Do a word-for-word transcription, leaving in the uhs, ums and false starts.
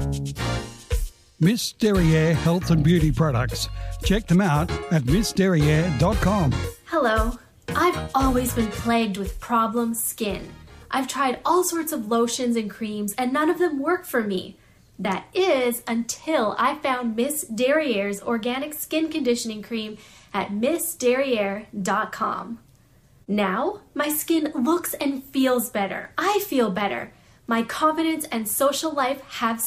Miss Derriere Health and Beauty Products. Check them out at miss derriere dot com. Hello. I've always been plagued with problem skin. I've tried all sorts of lotions and creams and none of them work for me. That is until I found Miss Derriere's organic skin conditioning cream at miss derriere dot com. Now, my skin looks and feels better. I feel better. My confidence and social life have